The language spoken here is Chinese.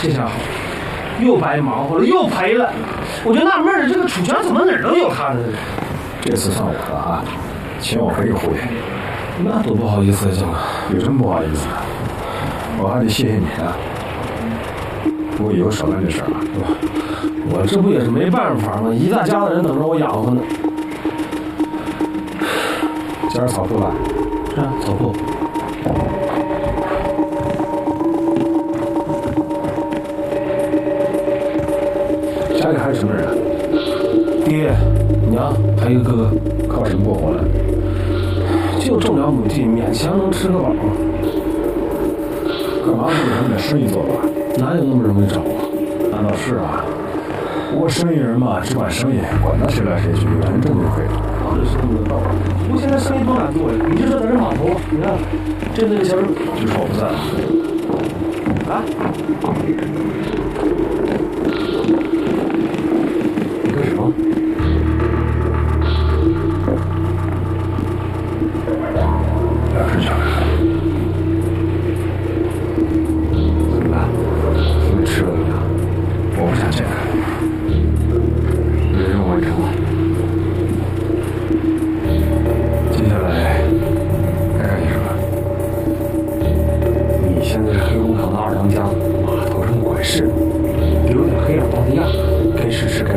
这下好，又白忙活了，又赔了。我就纳闷了，这个楚全怎么哪儿都有他呢？ 这次算我的啊，请我赔个回。 那多不好意思啊，江哥。 有什么不好意思的？我还得谢谢你呢。不过以后少干这事儿啊。 我这不也是没办法吗？一大家子人等着我养活呢。 加点草铺吧。 是啊，草铺。 家里还有什么人啊？ 爹、娘，还有一个哥哥。 靠什么过活呢？ 就种2亩地，勉强能吃个饱。 干嘛不有点生意做吧？ 哪有那么容易找啊？ 那倒是啊。不过生意人嘛，只管生意，管他谁来谁去，有钱挣就可以了。 道理是这么个道理。不过现在生意多难做呀！你就说咱这码头，你看，这个小日， 就说我不在了。 啊？